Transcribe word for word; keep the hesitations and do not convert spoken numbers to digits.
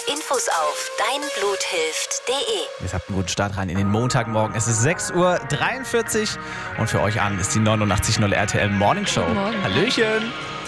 Infos auf dein blut hilft punkt de. Ihr habt einen guten Start rein in den Montagmorgen. Es ist sechs Uhr dreiundvierzig und für euch an ist die neunundachtzig Komma null R T L Morning Show. Guten Morgen. Hallöchen!